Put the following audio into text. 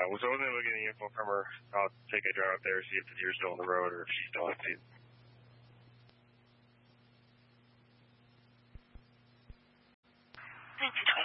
So I wasn't able to get any info from her. I'll take a drive up there, see if the deer's still on the road or if she's still on feed. Thank you,